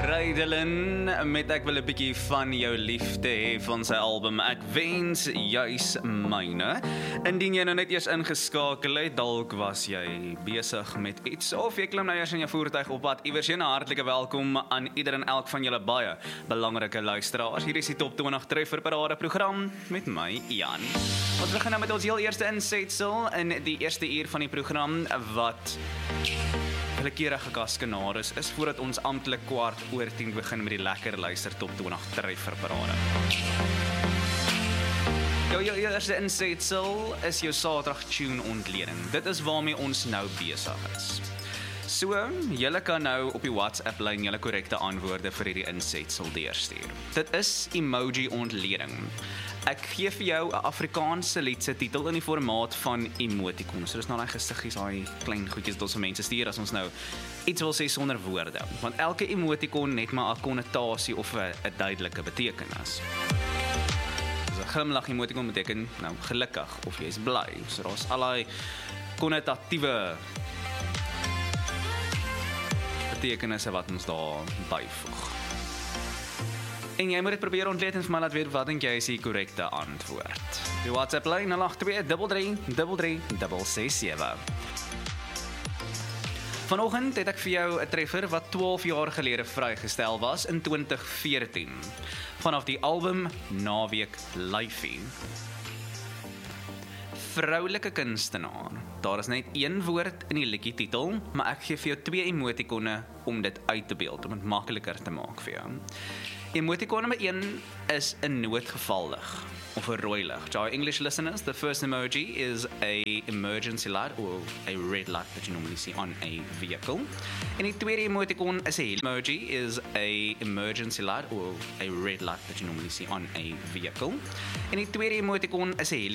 Rydelin met Ek wil 'n bietjie van jou liefde hê van sy album Ek wens juis myne. Indien jy nou net eers ingeskakel het, dalk was jy besig met iets of jy klim nou eers in jou voertuig op pad iewers heen, hartlike welkom aan ieder en elk van julle baie belangrike luisteraars. Hier is die Top 20 Treffer Parade program met my Jan. Ons begin nou met ons heel eerste insetsel in die eerste uur van die program wat willekeurige kaskenaris is voordat ons amptelik 9:15 begin met die lekker luister Top 20 Treffer Parade. Jou eerste insetsel is jou Saterdag tune ontleding. Dit is waarmee ons nou besig is. So, julle kan nou op die WhatsApp-lyn julle korrekte antwoorde vir hierdie insetsel deurstuur. Dit is emoji ontleding. Ek gee vir jou 'n Afrikaanse lied se titel in die formaat van emoticons. So dis nou daai gesiggies, daai klein goedjies wat ons vir mense stuur as ons nou iets wil sê sonder woorde. Want elke emoticon het maar 'n konnotasie of 'n duidelike betekenis. So 'n glimlag emoticon beteken nou gelukkig of jy is bly. So daar's al daai konnotatiewe betekenisse wat ons daar byvoeg. En jy moet dit probeer ontleed en vir my laat weet wat dink jy is die korrekte antwoord. Die WhatsApp lyn 082333367. Vanoggend het ek vir jou 'n treffer wat 12 jaar gelede vrygestel was in 2014 vanaf die album Naweek Lyfie. Vroulike kunstenaar. Daar is net een woord in die liedjie titel, maar ek gee vir jou 2 emotikone om dit uit te beeld, om dit makliker te maak vir jou. Emoticon nummer 1 is 'n noodgevallig of 'n rooi lig. To our English listeners, the first emoji is a emergency light or a red light that you normally see on a vehicle. En die tweede emoticon is 'n emoji is a emergency light or a red light that you normally see on a vehicle. En die tweede emoticon is 'n